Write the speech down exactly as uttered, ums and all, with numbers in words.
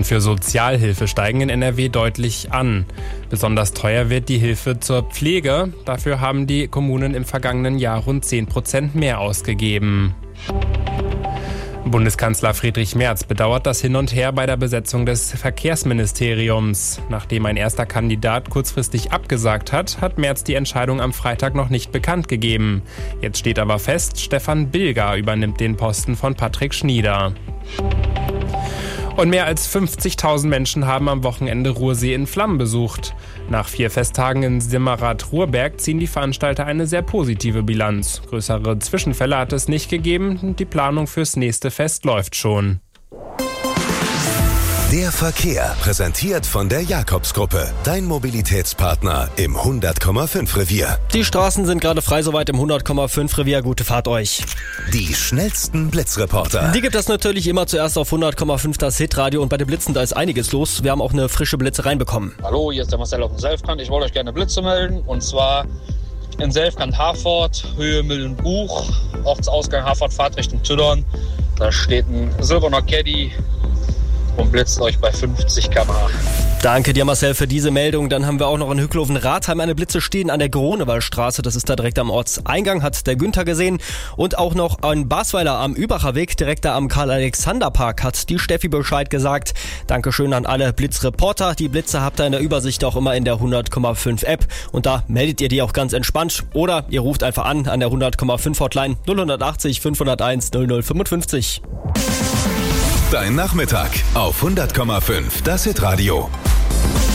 Kosten für Sozialhilfe steigen in N R W deutlich an. Besonders teuer wird die Hilfe zur Pflege. Dafür haben die Kommunen im vergangenen Jahr rund zehn Prozent mehr ausgegeben. Bundeskanzler Friedrich Merz bedauert das Hin und Her bei der Besetzung des Verkehrsministeriums. Nachdem ein erster Kandidat kurzfristig abgesagt hat, hat Merz die Entscheidung am Freitag noch nicht bekannt gegeben. Jetzt steht aber fest, Stefan Bilger übernimmt den Posten von Patrick Schnieder. Und mehr als fünfzigtausend Menschen haben am Wochenende Ruhrsee in Flammen besucht. Nach vier Festtagen in Simmerath-Ruhrberg ziehen die Veranstalter eine sehr positive Bilanz. Größere Zwischenfälle hat es nicht gegeben. Die Planung fürs nächste Fest läuft schon. Der Verkehr, präsentiert von der Jakobs-Gruppe, dein Mobilitätspartner im hundert Komma fünf Revier. Die Straßen sind gerade frei, soweit im hundert Komma fünf Revier. Gute Fahrt euch. Die schnellsten Blitzreporter. Die gibt es natürlich immer zuerst auf hundert Komma fünf, das Hitradio. Und bei den Blitzen, da ist einiges los. Wir haben auch eine frische Blitze reinbekommen. Hallo, hier ist der Marcel auf dem Selfkant. Ich wollte euch gerne Blitze melden. Und zwar in Selfkant-Harford, Höhe Millenbuch, Ortsausgang Harford-Fahrt Richtung Tüdern. Da steht ein silberner Caddy und blitzt euch bei fünfzig Kilometer pro Stunde. Danke dir, Marcel, für diese Meldung. Dann haben wir auch noch in Hückloven-Rathheim eine Blitze stehen an der Grunewaldstraße. Das ist da direkt am Ortseingang, hat der Günther gesehen. Und auch noch an Basweiler am Übacher Weg, direkt da am Karl-Alexander-Park, hat die Steffi Bescheid gesagt. Dankeschön an alle Blitzreporter. Die Blitze habt ihr in der Übersicht auch immer in der hundert Komma fünf App. Und da meldet ihr die auch ganz entspannt. Oder ihr ruft einfach an an der hundert Komma fünf Hotline null achtzig fünfhunderteins null null fünfundfünfzig. Dein Nachmittag auf hundert Komma fünf, das Hitradio.